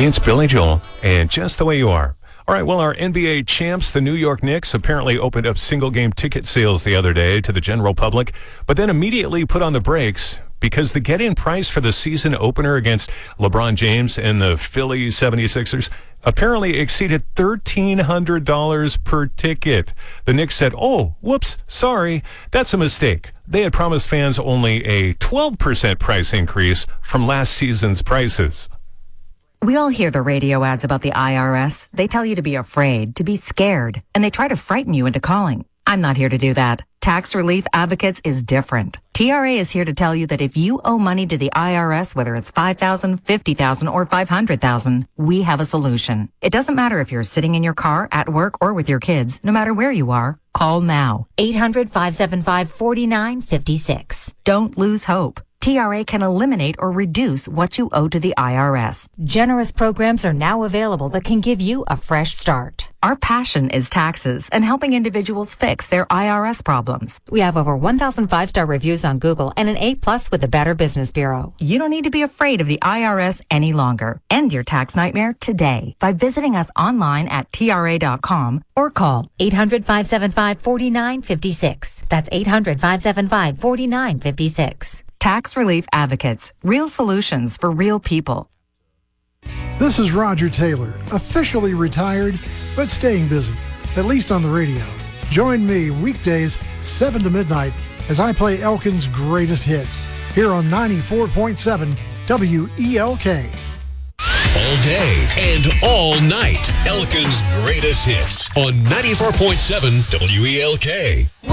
It's Billy Joel, and Just the Way You Are. All right, well, our NBA champs, the New York Knicks, apparently opened up single-game ticket sales the other day to the general public, but then immediately put on the brakes because the get-in price for the season opener against LeBron James and the Philly 76ers apparently exceeded $1,300 per ticket. The Knicks said, oh, whoops, sorry, that's a mistake. They had promised fans only a 12% price increase from last season's prices. We all hear the radio ads about the IRS. They tell you to be afraid, to be scared, and they try to frighten you into calling. I'm not here to do that. Tax Relief Advocates is different. TRA is here to tell you that if you owe money to the IRS, whether it's $5,000, $50,000, or $500,000, we have a solution. It doesn't matter if you're sitting in your car, at work, or with your kids. No matter where you are, call now. 800-575-4956. Don't lose hope. TRA can eliminate or reduce what you owe to the IRS. Generous programs are now available that can give you a fresh start. Our passion is taxes and helping individuals fix their IRS problems. We have over 1,000 five-star reviews on Google and an A+ with the Better Business Bureau. You don't need to be afraid of the IRS any longer. End your tax nightmare today by visiting us online at TRA.com or call 800-575-4956. That's 800-575-4956. Tax Relief Advocates. Real solutions for real people. This is Roger Taylor, officially retired, but staying busy, at least on the radio. Join me weekdays, 7 to midnight, as I play Elkin's greatest hits here on 94.7 WELK. All day and all night, Elkin's greatest hits on 94.7 WELK.